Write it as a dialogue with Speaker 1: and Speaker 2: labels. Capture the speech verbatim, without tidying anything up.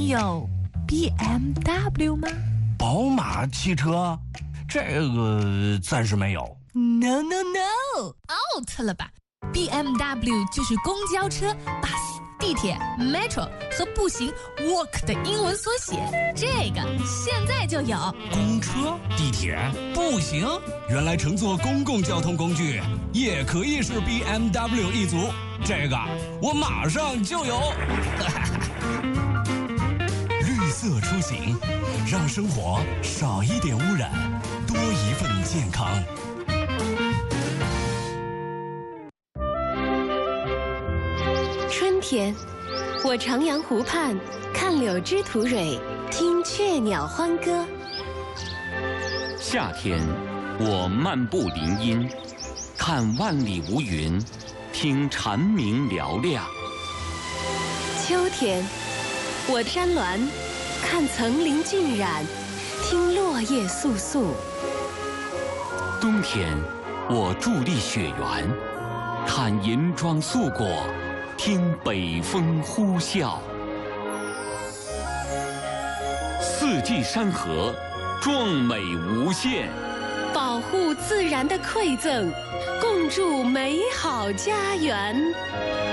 Speaker 1: 有 B M W 吗？
Speaker 2: 宝马汽车，这个暂时没有。
Speaker 1: No no no，out 了吧 ？B M W 就是公交车、bus、地铁、metro 和步行 walk 的英文缩写。这个现在就有。
Speaker 2: 公车、地铁、步行，原来乘坐公共交通工具也可以是 B M W 一族。这个我马上就有。绿色出行，让生活少一点污染，多一份健康。
Speaker 3: 春天，我徜徉湖畔，看柳枝吐蕊，听雀鸟欢歌。
Speaker 4: 夏天，我漫步林荫，看万里无云，听蝉鸣嘹亮。
Speaker 3: 秋天，我山峦，看层林尽染，听落叶簌簌。
Speaker 4: 冬天，我伫立雪原，看银装素裹，听北风呼啸。四季山河，壮美无限。
Speaker 3: 保护自然的馈赠，共筑美好家园。